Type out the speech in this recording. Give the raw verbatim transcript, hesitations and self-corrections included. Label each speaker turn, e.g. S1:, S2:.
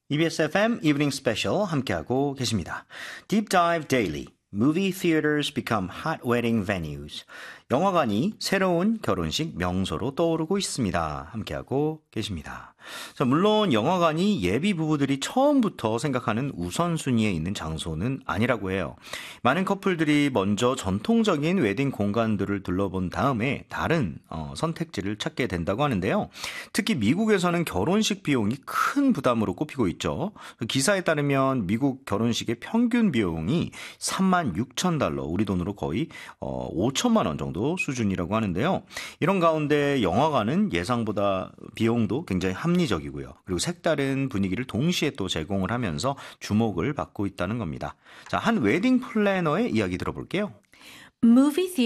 S1: 이비에스 에프엠 Evening Special 함께하고 계십니다. Deep Dive Daily. Movie theaters become hot wedding venues. 영화관이 새로운 결혼식 명소로 떠오르고 있습니다. 함께하고 계십니다. 자, 물론 영화관이 예비 부부들이 처음부터 생각하는 우선순위에 있는 장소는 아니라고 해요. 많은 커플들이 먼저 전통적인 웨딩 공간들을 둘러본 다음에 다른 어, 선택지를 찾게 된다고 하는데요. 특히 미국에서는 결혼식 비용이 큰 부담으로 꼽히고 있죠. 기사에 따르면 미국 결혼식의 평균 비용이 삼만 육천 달러, 우리 돈으로 거의 어, 오천만 원 정도 수준이라고 하는데요. 이런 가운데 영화관은 예상보다 비용도 굉장히 합리적이고요. 그리고 색다른 분위기를 동시에 또 제공을 하면서 주목을 받고 있다는 겁니다. 자, 한 웨딩 플래너의 이야기 들어볼게요.
S2: Movie